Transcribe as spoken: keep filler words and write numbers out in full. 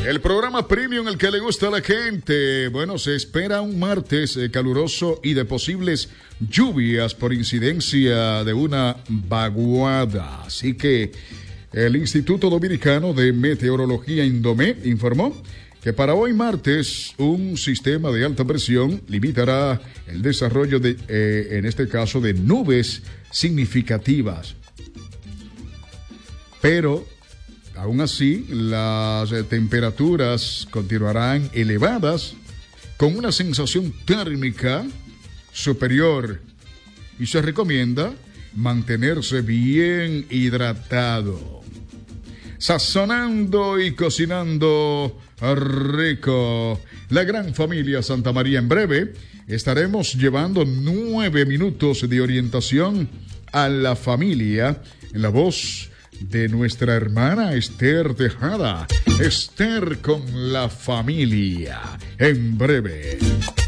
El programa Premium, el que le gusta a la gente. Bueno, se espera un martes eh, caluroso y de posibles lluvias por incidencia de una vaguada. Así que el Instituto Dominicano de Meteorología, Indomé, informó que para hoy martes un sistema de alta presión limitará el desarrollo de, eh, en este caso, de nubes significativas. Pero aún así, las eh, temperaturas continuarán elevadas con una sensación térmica superior y se recomienda mantenerse bien hidratado. Sazonando y cocinando rico. La gran familia Santa María, en breve estaremos llevando nueve minutos de orientación a la familia en la voz de nuestra hermana Esther Tejada. Esther con la familia, en breve.